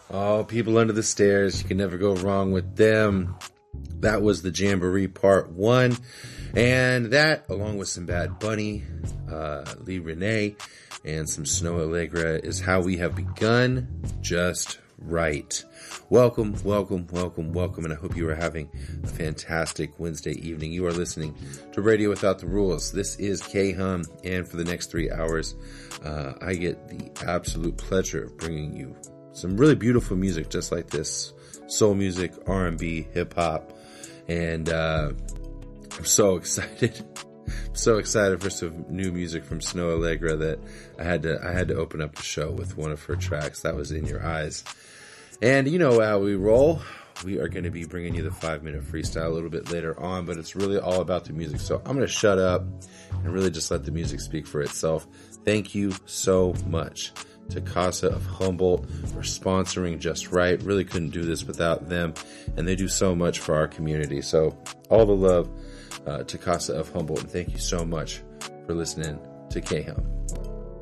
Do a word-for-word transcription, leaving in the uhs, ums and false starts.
Oh, People Under the Stairs. You can never go wrong with them. That was the Jamboree Part one. And that, along with some Bad Bunny, uh, Lee Renee, and some Snow Allegra, is how we have begun just right. Welcome, welcome, welcome, welcome, and I hope you are having a fantastic Wednesday evening. You are listening to Radio Without the Rules. This is K-Hum, and for the next three hours, uh, I get the absolute pleasure of bringing you some really beautiful music just like this. Soul music, R and B, hip-hop, and uh, I'm so excited. I'm so excited for some new music from Snow Allegra that I had to I had to open up the show with one of her tracks. That was In Your Eyes. And you know how we roll. We are going to be bringing you the five-minute freestyle a little bit later on, but it's really all about the music. So I'm going to shut up and really just let the music speak for itself. Thank you so much to Casa of Humboldt for sponsoring Just Right. Really couldn't do this without them, and they do so much for our community. So all the love uh, to Casa of Humboldt, and thank you so much for listening to K-Hum.